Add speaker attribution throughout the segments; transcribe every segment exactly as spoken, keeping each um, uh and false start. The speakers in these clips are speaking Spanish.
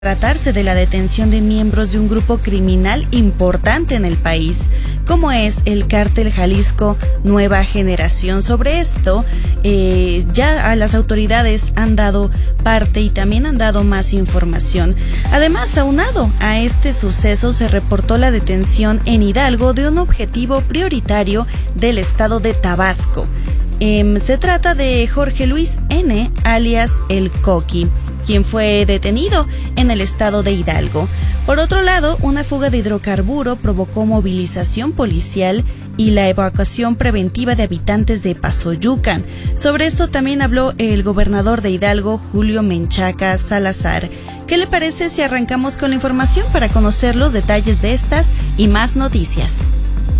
Speaker 1: tratarse de la detención de miembros de un grupo criminal importante en el país, como es el Cártel Jalisco Nueva Generación. Sobre esto, eh, ya a las autoridades han dado parte y también han dado más información. Además, aunado a este suceso, se reportó la detención en Hidalgo de un objetivo prioritario del estado de Tabasco. Eh, se trata de Jorge Luis N., alias El Coqui, quien fue detenido en el estado de Hidalgo. Por otro lado, una fuga de hidrocarburo provocó movilización policial y la evacuación preventiva de habitantes de Pasoyucan. Sobre esto también habló el gobernador de Hidalgo, Julio Menchaca Salazar. ¿Qué le parece si arrancamos con la información para conocer los detalles de estas y más noticias?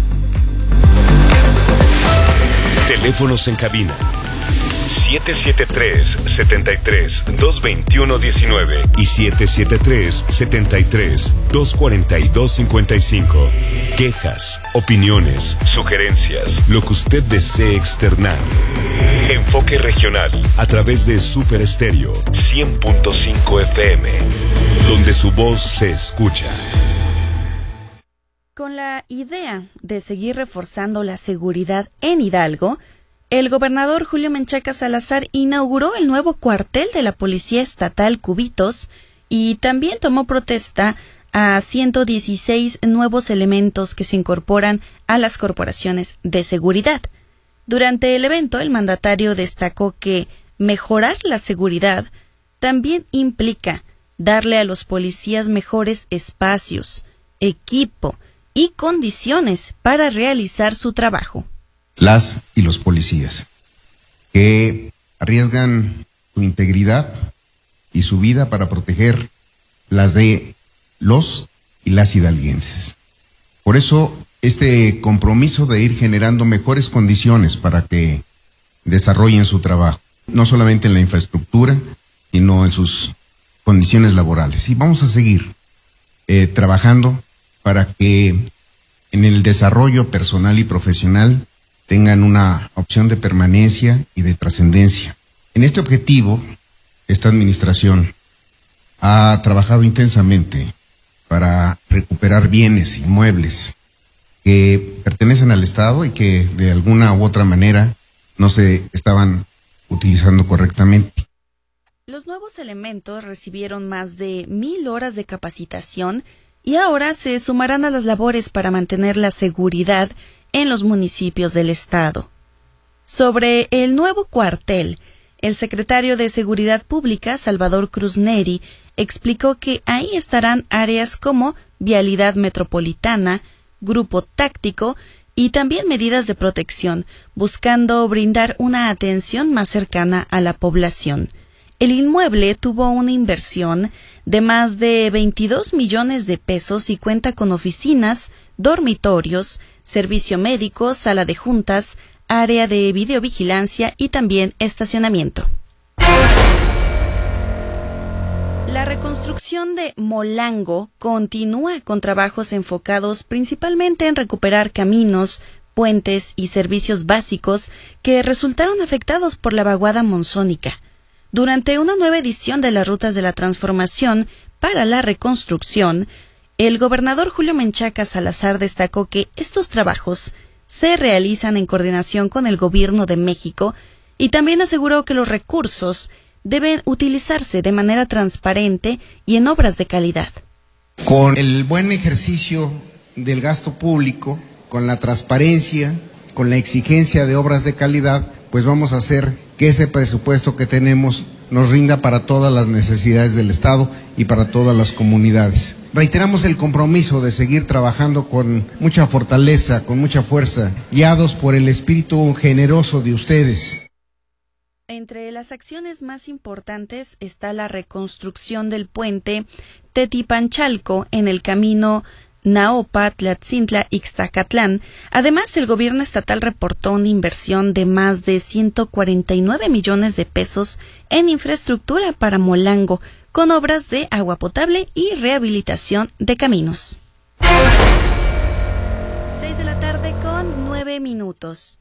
Speaker 2: Teléfonos en cabina siete siete tres, siete tres, dos dos uno, uno nueve y siete siete tres, siete tres, dos cuatro dos, cinco cinco. Quejas, opiniones, sugerencias, lo que usted desee externar. Enfoque regional a través de Super Estéreo cien punto cinco F M, donde su voz se escucha.
Speaker 1: Con la idea de seguir reforzando la seguridad en Hidalgo, el gobernador Julio Menchaca Salazar inauguró el nuevo cuartel de la Policía Estatal Cubitos y también tomó protesta a ciento dieciséis nuevos elementos que se incorporan a las corporaciones de seguridad. Durante el evento, el mandatario destacó que mejorar la seguridad también implica darle a los policías mejores espacios, equipo y condiciones para realizar su trabajo.
Speaker 3: Las y los policías que arriesgan su integridad y su vida para proteger las de los y las hidalguenses. Por eso, este compromiso de ir generando mejores condiciones para que desarrollen su trabajo, no solamente en la infraestructura, sino en sus condiciones laborales. Y vamos a seguir eh, trabajando para que en el desarrollo personal y profesional tengan una opción de permanencia y de trascendencia. En este objetivo, esta administración ha trabajado intensamente para recuperar bienes inmuebles que pertenecen al Estado y que de alguna u otra manera no se estaban utilizando correctamente.
Speaker 1: Los nuevos elementos recibieron más de mil horas de capacitación y ahora se sumarán a las labores para mantener la seguridad en los municipios del estado. Sobre el nuevo cuartel, el secretario de Seguridad Pública, Salvador Cruz Neri, explicó que ahí estarán áreas como vialidad metropolitana, grupo táctico y también medidas de protección, buscando brindar una atención más cercana a la población. El inmueble tuvo una inversión de más de veintidós millones de pesos y cuenta con oficinas, dormitorios, servicio médico, sala de juntas, área de videovigilancia y también estacionamiento. La reconstrucción de Molango continúa con trabajos enfocados principalmente en recuperar caminos, puentes y servicios básicos que resultaron afectados por la vaguada monzónica. Durante una nueva edición de las Rutas de la Transformación para la Reconstrucción, el gobernador Julio Menchaca Salazar destacó que estos trabajos se realizan en coordinación con el Gobierno de México y también aseguró que los recursos deben utilizarse de manera transparente y en obras de calidad.
Speaker 3: Con el buen ejercicio del gasto público, con la transparencia, con la exigencia de obras de calidad, pues vamos a hacer que ese presupuesto que tenemos nos rinda para todas las necesidades del Estado y para todas las comunidades. Reiteramos el compromiso de seguir trabajando con mucha fortaleza, con mucha fuerza, guiados por el espíritu generoso de ustedes.
Speaker 1: Entre las acciones más importantes está la reconstrucción del puente Tetipanchalco en el camino Naopa, Tlatzintla, Ixtacatlán. Además, el gobierno estatal reportó una inversión de más de ciento cuarenta y nueve millones de pesos en infraestructura para Molango, con obras de agua potable y rehabilitación de caminos. Seis de la tarde con nueve minutos.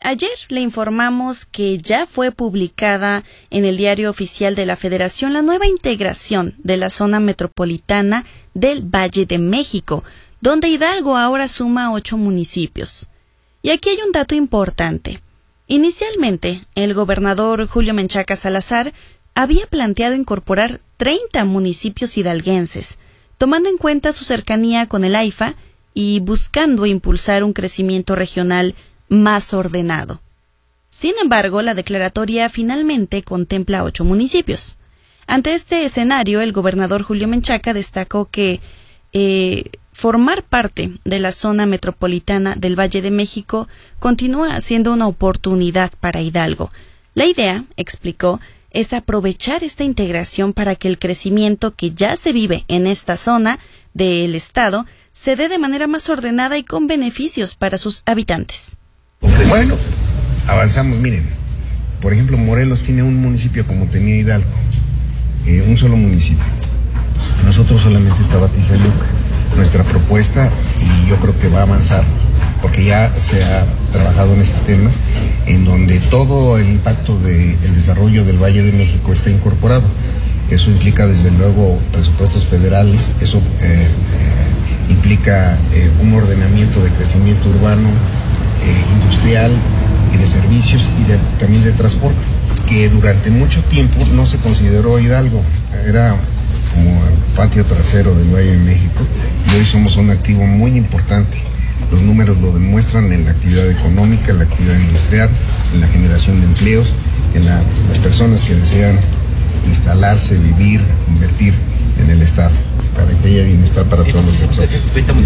Speaker 1: Ayer le informamos que ya fue publicada en el Diario Oficial de la Federación la nueva integración de la zona metropolitana del Valle de México, donde Hidalgo ahora suma ocho municipios. Y aquí hay un dato importante. Inicialmente, el gobernador Julio Menchaca Salazar había planteado incorporar treinta municipios hidalguenses, tomando en cuenta su cercanía con el AIFA y buscando impulsar un crecimiento regional más ordenado. Sin embargo, la declaratoria finalmente contempla ocho municipios. Ante este escenario, el gobernador Julio Menchaca destacó que eh, formar parte de la zona metropolitana del Valle de México continúa siendo una oportunidad para Hidalgo. La idea, explicó, es aprovechar esta integración para que el crecimiento que ya se vive en esta zona del estado se dé de manera más ordenada y con beneficios para sus habitantes.
Speaker 3: Bueno, avanzamos, miren, por ejemplo, Morelos tiene un municipio como tenía Hidalgo, eh, un solo municipio. Nosotros solamente está Batizayuca. Nuestra propuesta, y yo creo que va a avanzar, porque ya se ha trabajado en este tema, en donde todo el impacto del de desarrollo del Valle de México está incorporado. Eso implica desde luego presupuestos federales, eso eh, eh, implica eh, un ordenamiento de crecimiento urbano, eh, industrial y de servicios y de, también de transporte, que durante mucho tiempo no se consideró Hidalgo, era como el patio trasero del Valle de México, y hoy somos un activo muy importante. Los números lo demuestran en la actividad económica, en la actividad industrial, en la generación de empleos, en la, las personas que desean instalarse, vivir, invertir en el Estado, para que haya bienestar para todos los sectores.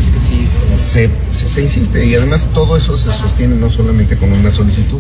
Speaker 3: Se, se, se insiste, y además todo eso se sostiene no solamente con una solicitud.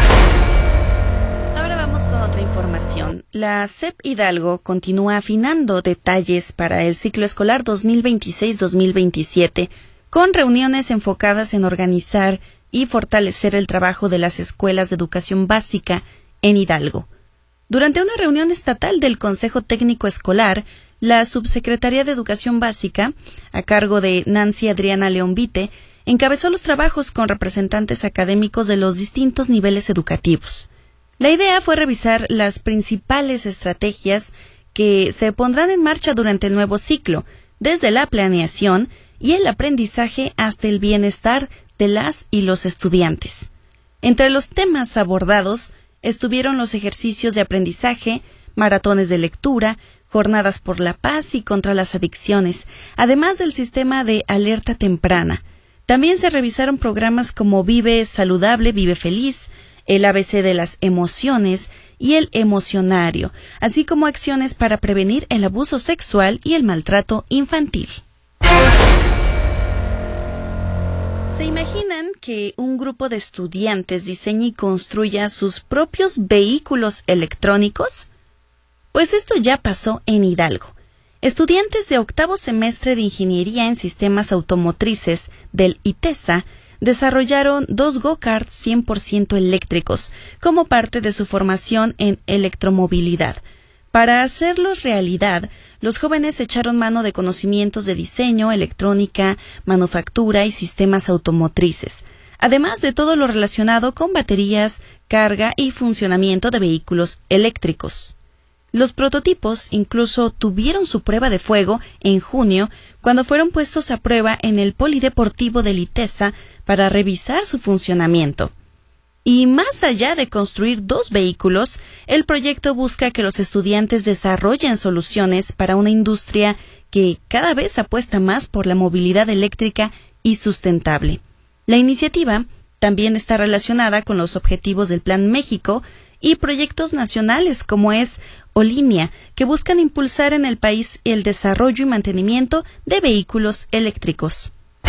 Speaker 1: Ahora vamos con otra información. La S E P Hidalgo continúa afinando detalles para el ciclo escolar dos mil veintiséis dos mil veintisiete, con reuniones enfocadas en organizar y fortalecer el trabajo de las escuelas de educación básica en Hidalgo. Durante una reunión estatal del Consejo Técnico Escolar, la Subsecretaría de Educación Básica, a cargo de Nancy Adriana León Vite, encabezó los trabajos con representantes académicos de los distintos niveles educativos. La idea fue revisar las principales estrategias que se pondrán en marcha durante el nuevo ciclo, desde la planeación y el aprendizaje hasta el bienestar de las y los estudiantes. Entre los temas abordados estuvieron los ejercicios de aprendizaje, maratones de lectura, jornadas por la paz y contra las adicciones, además del sistema de alerta temprana. También se revisaron programas como Vive Saludable, Vive Feliz, el A B C de las emociones y el emocionario, así como acciones para prevenir el abuso sexual y el maltrato infantil. ¿Se imaginan que un grupo de estudiantes diseñe y construya sus propios vehículos electrónicos? Pues esto ya pasó en Hidalgo. Estudiantes de octavo semestre de Ingeniería en Sistemas Automotrices del ITESA desarrollaron dos go-karts cien por ciento eléctricos como parte de su formación en electromovilidad. Para hacerlos realidad, los jóvenes echaron mano de conocimientos de diseño, electrónica, manufactura y sistemas automotrices, además de todo lo relacionado con baterías, carga y funcionamiento de vehículos eléctricos. Los prototipos incluso tuvieron su prueba de fuego en junio, cuando fueron puestos a prueba en el Polideportivo del ITESA para revisar su funcionamiento. Y más allá de construir dos vehículos, el proyecto busca que los estudiantes desarrollen soluciones para una industria que cada vez apuesta más por la movilidad eléctrica y sustentable. La iniciativa también está relacionada con los objetivos del Plan México y proyectos nacionales como es Olinea, que buscan impulsar en el país el desarrollo y mantenimiento de vehículos eléctricos.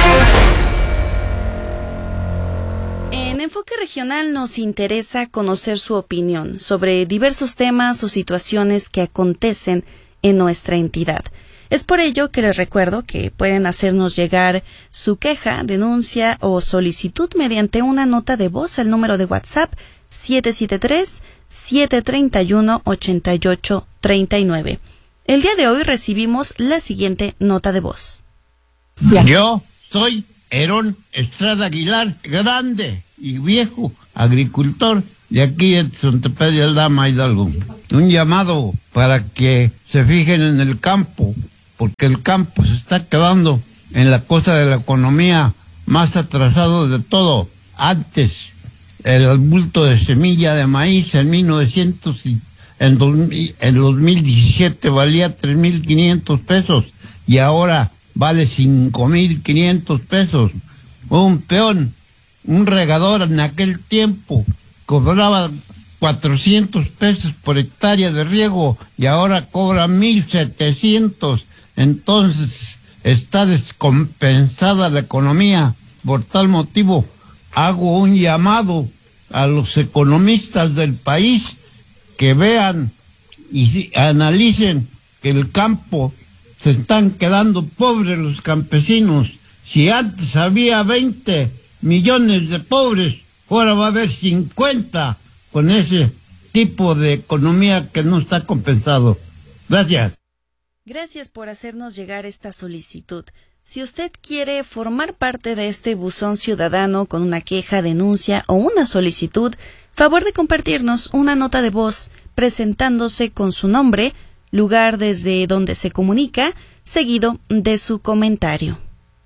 Speaker 1: En Enfoque Regional nos interesa conocer su opinión sobre diversos temas o situaciones que acontecen en nuestra entidad. Es por ello que les recuerdo que pueden hacernos llegar su queja, denuncia o solicitud mediante una nota de voz al número de WhatsApp siete siete tres, siete tres uno, ocho ocho tres nueve. El día de hoy recibimos la siguiente nota de voz.
Speaker 4: Yo soy Herón Estrada Aguilar Grande, y viejo agricultor de aquí de Xontepec de Aldama, Hidalgo. Un llamado para que se fijen en el campo, porque el campo se está quedando en la cosa de la economía más atrasado de todo. Antes, el bulto de semilla de maíz en mil novecientos y en, dos mil, en dos mil diecisiete valía tres mil quinientos pesos y ahora vale cinco mil quinientos pesos. Un peón, un regador en aquel tiempo cobraba cuatrocientos pesos por hectárea de riego y ahora cobra mil setecientos. Entonces está descompensada la economía. Por tal motivo hago un llamado a los economistas del país que vean y analicen que el campo se están quedando pobres los campesinos. Si antes había veinte millones de pobres, ahora va a haber cincuenta con ese tipo de economía que no está compensado. Gracias.
Speaker 1: Gracias por hacernos llegar esta solicitud. Si usted quiere formar parte de este buzón ciudadano con una queja, denuncia o una solicitud, favor de compartirnos una nota de voz presentándose con su nombre, lugar desde donde se comunica, seguido de su comentario.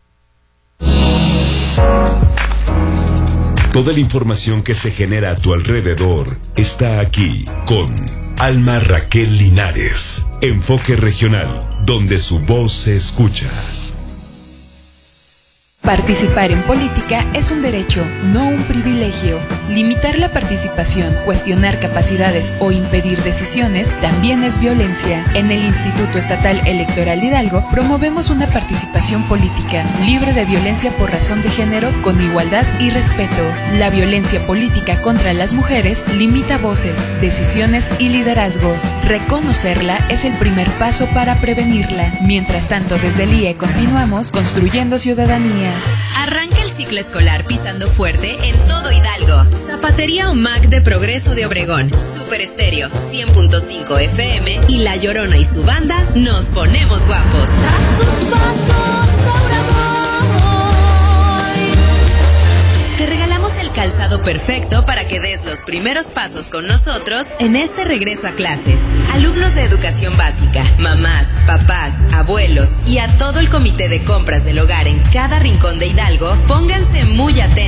Speaker 2: Toda la información que se genera a tu alrededor está aquí con Alma Raquel Linares. Enfoque regional, donde su voz se escucha.
Speaker 5: Participar en política es un derecho, no un privilegio. Limitar la participación, cuestionar capacidades o impedir decisiones también es violencia. En el Instituto Estatal Electoral Hidalgo promovemos una participación política libre de violencia por razón de género, con igualdad y respeto. La violencia política contra las mujeres limita voces, decisiones y liderazgos. Reconocerla es el primer paso para prevenirla. Mientras tanto, desde el I E continuamos construyendo ciudadanía.
Speaker 6: Arranca el ciclo escolar pisando fuerte en todo Hidalgo. Zapatería Omac de Progreso de Obregón, Super Estéreo cien punto cinco F M y La Llorona y su banda nos ponemos guapos. Te regalamos el calzado perfecto para que des los primeros pasos con nosotros en este regreso a clases. Alumnos de educación básica, mamás, papás, abuelos y a todo el comité de compras del hogar en cada rincón de Hidalgo, pónganse muy atentos.